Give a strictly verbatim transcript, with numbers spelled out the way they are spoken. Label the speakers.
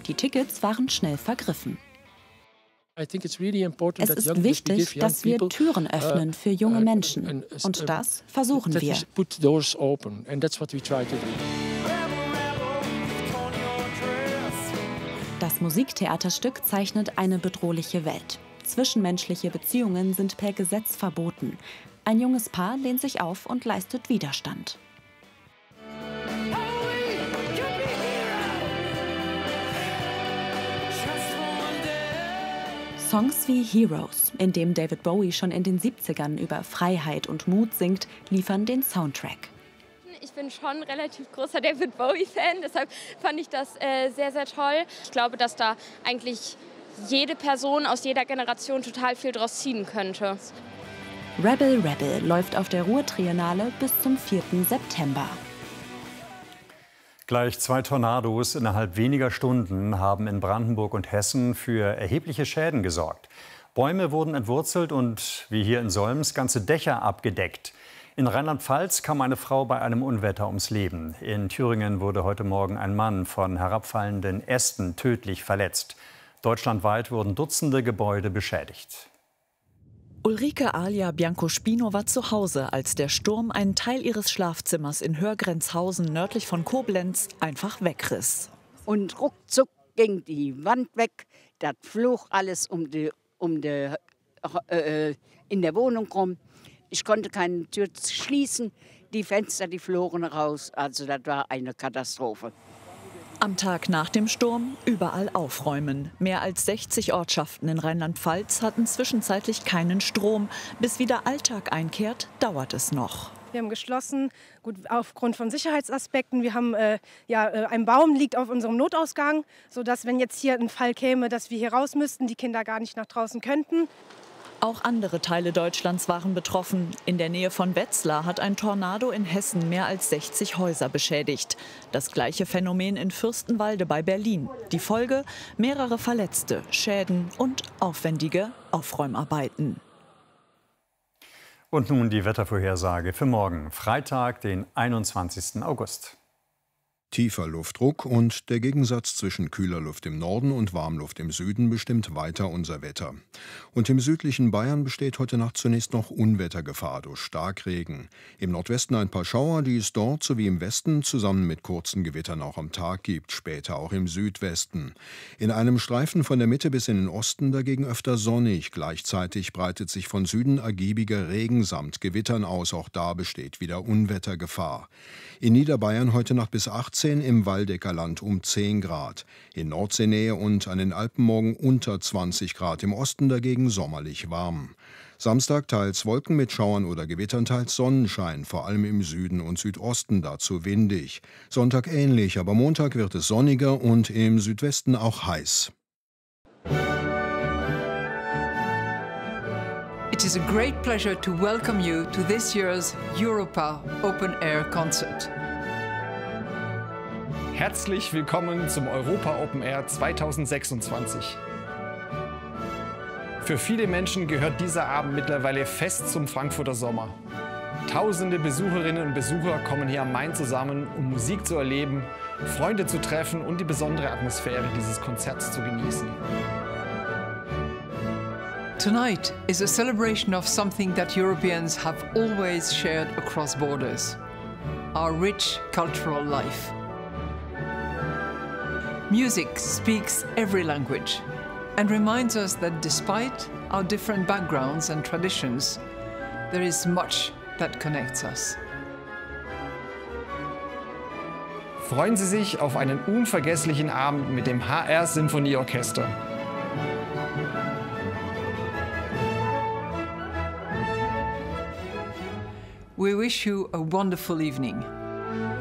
Speaker 1: Die Tickets waren schnell vergriffen.
Speaker 2: Es ist
Speaker 1: wichtig, dass wir Türen öffnen für junge Menschen. Und das versuchen wir. Das Musiktheaterstück zeichnet eine bedrohliche Welt. Zwischenmenschliche Beziehungen sind per Gesetz verboten. Ein junges Paar lehnt sich auf und leistet Widerstand. Songs wie Heroes, in dem David Bowie schon in den siebzigern über Freiheit und Mut singt, liefern den Soundtrack.
Speaker 3: Ich bin schon relativ großer David Bowie-Fan, deshalb fand ich das äh, sehr, sehr toll. Ich glaube, dass da eigentlich jede Person aus jeder Generation total viel draus ziehen könnte.
Speaker 1: Rebel Rebel läuft auf der Ruhr-Triennale bis zum vierten September.
Speaker 4: Gleich zwei Tornados innerhalb weniger Stunden haben in Brandenburg und Hessen für erhebliche Schäden gesorgt. Bäume wurden entwurzelt und, wie hier in Solms, ganze Dächer abgedeckt. In Rheinland-Pfalz kam eine Frau bei einem Unwetter ums Leben. In Thüringen wurde heute Morgen ein Mann von herabfallenden Ästen tödlich verletzt. Deutschlandweit wurden Dutzende Gebäude beschädigt.
Speaker 5: Ulrike Alia Biancospino war zu Hause, als der Sturm einen Teil ihres Schlafzimmers in Hörgrenzhausen nördlich von Koblenz einfach wegriss.
Speaker 6: Und ruckzuck ging die Wand weg, das flog alles um die, um die, äh, in der Wohnung rum. Ich konnte keine Tür schließen, die Fenster, die flogen raus, also das war eine Katastrophe.
Speaker 5: Am Tag nach dem Sturm überall aufräumen. Mehr als sechzig Ortschaften in Rheinland-Pfalz hatten zwischenzeitlich keinen Strom. Bis wieder Alltag einkehrt, dauert es noch.
Speaker 7: Wir haben geschlossen, gut, aufgrund von Sicherheitsaspekten. Wir haben, äh, ja, ein Baum liegt auf unserem Notausgang, sodass, wenn jetzt hier ein Fall käme, dass wir hier raus müssten, die Kinder gar nicht nach draußen könnten.
Speaker 5: Auch andere Teile Deutschlands waren betroffen. In der Nähe von Wetzlar hat ein Tornado in Hessen mehr als sechzig Häuser beschädigt. Das gleiche Phänomen in Fürstenwalde bei Berlin. Die Folge: mehrere Verletzte, Schäden und aufwendige Aufräumarbeiten.
Speaker 4: Und nun die Wettervorhersage für morgen, Freitag, den einundzwanzigsten August.
Speaker 8: Tiefer Luftdruck und der Gegensatz zwischen kühler Luft im Norden und Warmluft im Süden bestimmt weiter unser Wetter. Und im südlichen Bayern besteht heute Nacht zunächst noch Unwettergefahr durch Starkregen. Im Nordwesten ein paar Schauer, die es dort sowie im Westen zusammen mit kurzen Gewittern auch am Tag gibt, später auch im Südwesten. In einem Streifen von der Mitte bis in den Osten dagegen öfter sonnig. Gleichzeitig breitet sich von Süden ergiebiger Regen samt Gewittern aus. Auch da besteht wieder Unwettergefahr. In Niederbayern heute Nacht bis achtzehn, im Waldecker Land um zehn Grad. In Nordseenähe und an den Alpen morgen unter zwanzig Grad, im Osten dagegen sommerlich warm. Samstag teils Wolken mit Schauern oder Gewittern, teils Sonnenschein, vor allem im Süden und Südosten, dazu windig. Sonntag ähnlich, aber Montag wird es sonniger und im Südwesten auch heiß.
Speaker 9: It is a great pleasure to welcome you to this year's Europa Open Air Concert.
Speaker 10: Herzlich willkommen zum Europa Open Air zweitausendsechsundzwanzig. Für viele Menschen gehört dieser Abend mittlerweile fest zum Frankfurter Sommer. Tausende Besucherinnen und Besucher kommen hier am Main zusammen, um Musik zu erleben, Freunde zu treffen und die besondere Atmosphäre dieses Konzerts zu genießen.
Speaker 9: Tonight is a celebration of something that Europeans have always shared across borders: our rich cultural life. Music speaks every language and reminds us that despite our different backgrounds and traditions, there is much that connects us.
Speaker 10: Freuen Sie sich auf einen unvergesslichen Abend mit dem H R Sinfonieorchester.
Speaker 9: We wish you a wonderful evening.